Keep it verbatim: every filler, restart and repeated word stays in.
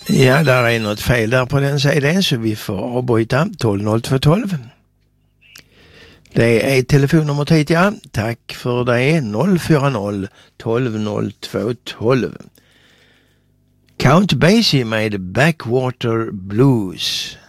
Ja, där är något fel där på den sidan så vi får avbryta tolv noll två tolv. Det är telefonnummer hit, ja. Tack för det. noll fyra noll tolv noll två tolv. Count Basie med Backwater Blues.